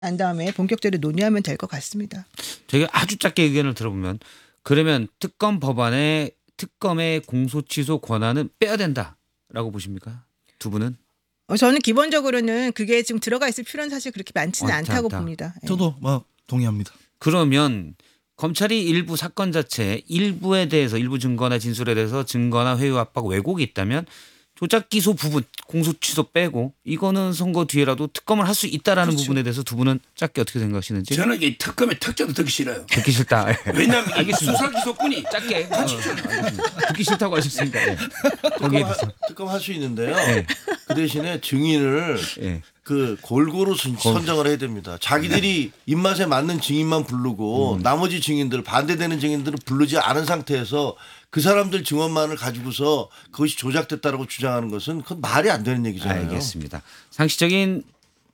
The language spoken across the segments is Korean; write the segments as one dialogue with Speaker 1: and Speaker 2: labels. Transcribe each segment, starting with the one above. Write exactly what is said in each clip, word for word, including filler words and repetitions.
Speaker 1: 난 다음에 본격적으로 논의하면 될 것 같습니다.
Speaker 2: 저희가 아주 짧게 의견을 들어보면 그러면 특검 법안에 특검의 공소 취소 권한은 빼야 된다라고 보십니까? 두 분은?
Speaker 1: 어, 저는 기본적으로는 그게 지금 들어가 있을 필요는 사실 그렇게 많지는
Speaker 2: 많지
Speaker 1: 않다고
Speaker 2: 않다.
Speaker 1: 봅니다. 예.
Speaker 3: 저도 뭐 동의합니다.
Speaker 2: 그러면 검찰이 일부 사건 자체 일부에 대해서 일부 증거나 진술에 대해서 증거나 회유 압박 왜곡이 있다면 조작 기소 부분 공소 취소 빼고 이거는 선거 뒤에라도 특검을 할 수 있다라는
Speaker 3: 그렇죠.
Speaker 2: 부분에 대해서 두 분은 짧게 어떻게 생각하시는지?
Speaker 4: 저는 이 특검의 특조도 듣기 싫어요.
Speaker 2: 듣기 싫다.
Speaker 4: 왜냐하면 이
Speaker 2: 알겠습니다.
Speaker 4: 수사 기소권이
Speaker 2: 짧게 어, 알겠습니다. 듣기 싫다고 하셨으니까 예. 거기에 대해서
Speaker 5: 특검 할 수 있는데요.
Speaker 2: 네.
Speaker 5: 그 대신에 증인을
Speaker 2: 예.
Speaker 5: 그 골고루 선- 선정을 해야 됩니다. 자기들이 입맛에 맞는 증인만 부르고
Speaker 2: 음.
Speaker 5: 나머지 증인들 반대되는 증인들을 부르지 않은 상태에서 그 사람들 증언만을 가지고서 그것이 조작됐다라고 주장하는 것은 그건 말이 안 되는 얘기잖아요.
Speaker 2: 알겠습니다. 상식적인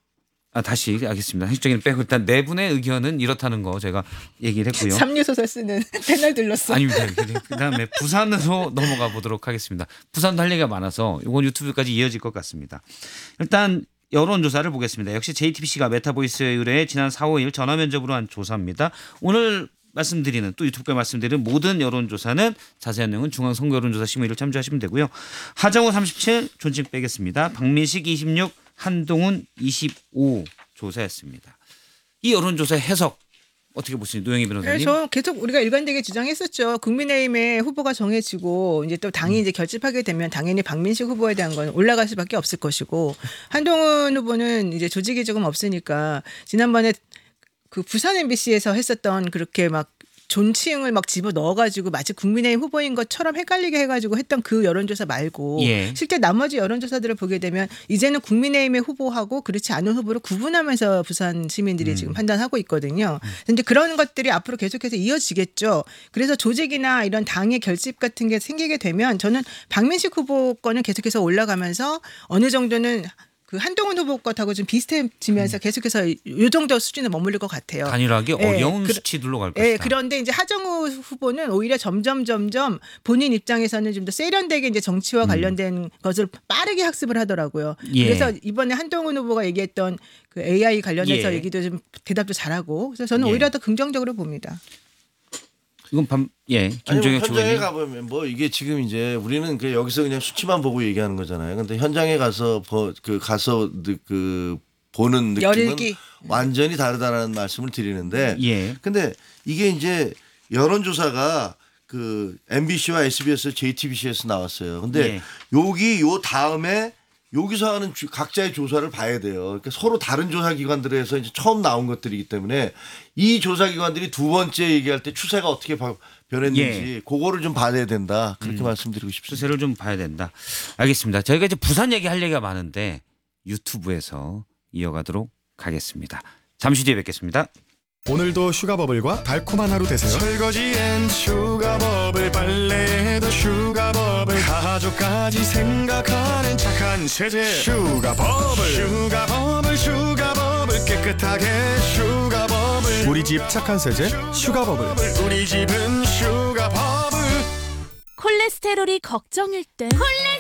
Speaker 2: 아 다시 알겠습니다. 상식적인 빼고 일단 네 분의 의견은 이렇다는 거 제가 얘기를 했고요.
Speaker 1: 삼류 소설 쓰는 패널 들렀어.
Speaker 2: 아닙니다. 그다음에 부산으로 넘어가 보도록 하겠습니다. 부산도 할 얘기가 많아서 이건 유튜브까지 이어질 것 같습니다. 일단 여론조사를 보겠습니다. 역시 제이티비씨가 메타보이스에 의뢰해 지난 사, 오일 전화 면접으로 한 조사입니다. 오늘 말씀드리는 또 유튜브에 말씀드리는 모든 여론조사는 자세한 내용은 중앙선거여론조사 심의를 참조하시면 되고요. 하정우 삼십칠 존칭 빼겠습니다. 박민식 이십육 한동훈 이십오 조사였습니다. 이 여론조사의 해석 어떻게 보십니까? 노영희 변호사님.
Speaker 1: 그래서 계속 우리가 일관되게 주장했었죠. 국민의힘의 후보가 정해지고 이제 또 당이 이제 결집하게 되면 당연히 박민식 후보에 대한 건 올라갈 수밖에 없을 것이고 한동훈 후보는 이제 조직이 조금 없으니까 지난번에 그 부산 엠비씨에서 했었던 그렇게 막 존칭을 막 집어 넣어가지고 마치 국민의힘 후보인 것처럼 헷갈리게 해가지고 했던 그 여론조사 말고
Speaker 2: 예. 실제
Speaker 1: 나머지 여론조사들을 보게 되면 이제는 국민의힘의 후보하고 그렇지 않은 후보를 구분하면서 부산 시민들이
Speaker 2: 음.
Speaker 1: 지금 판단하고 있거든요. 근데 그런 것들이 앞으로 계속해서 이어지겠죠. 그래서 조직이나 이런 당의 결집 같은 게 생기게 되면 저는 박민식 후보 거는 계속해서 올라가면서 어느 정도는 그 한동훈 후보 것하고 좀 비슷해지면서 계속해서 이 정도 수준에 머무를 것 같아요.
Speaker 2: 단일하기
Speaker 1: 예,
Speaker 2: 어려운
Speaker 1: 그-
Speaker 2: 수치들로 갈 것이다.
Speaker 1: 예, 그런데 이제 하정우 후보는 오히려 점점 점점 본인 입장에서는 좀 더 세련되게 이제 정치와 관련된 것을 빠르게 학습을 하더라고요.
Speaker 2: 예.
Speaker 1: 그래서 이번에 한동훈 후보가 얘기했던 그 에이아이 관련해서
Speaker 2: 예.
Speaker 1: 얘기도 좀 대답도 잘하고 그래서 저는
Speaker 2: 예.
Speaker 1: 오히려 더 긍정적으로 봅니다.
Speaker 2: 이건 밤 예.
Speaker 5: 아니 뭐
Speaker 2: 김종혁
Speaker 5: 현장에
Speaker 2: 최고위원.
Speaker 5: 가보면 뭐 이게 지금 이제 우리는 그 여기서 그냥 수치만 보고 얘기하는 거잖아요. 근데 현장에 가서 버- 그 가서 느- 그 보는 느낌은
Speaker 1: 열일기.
Speaker 5: 완전히 다르다라는 말씀을 드리는데
Speaker 2: 예.
Speaker 5: 근데 이게 이제 여론조사가 그 엠비씨와 에스비에스, 제이티비씨에서 나왔어요. 근데
Speaker 2: 예.
Speaker 5: 여기 요 다음에 여기서 하는 주- 각자의 조사를 봐야 돼요. 그러니까 서로 다른 조사 기관들에서 이제 처음 나온 것들이기 때문에 이 조사 기관들이 두 번째 얘기할 때 추세가 어떻게 바- 변했는지
Speaker 2: 예.
Speaker 5: 그거를 좀 봐야 된다. 그렇게
Speaker 2: 음.
Speaker 5: 말씀드리고 싶습니다.
Speaker 2: 추세를 좀 봐야 된다. 알겠습니다. 저희가 이제 부산 얘기 할 얘기가 많은데 유튜브에서 이어가도록 하겠습니다. 잠시 뒤에 뵙겠습니다.
Speaker 6: 오늘도 슈가버블과 달콤한 하루 되세요.
Speaker 7: 설거지엔 슈가버블, 빨래에도 슈가버블, 가족까지 생각하는 착한 세제 슈가버블. 슈가버블 슈가버블 깨끗하게 슈가버블.
Speaker 6: 우리 집 착한 세제 슈가버블.
Speaker 7: 우리 집은 슈가버블.
Speaker 8: 콜레스테롤이 걱정일 땐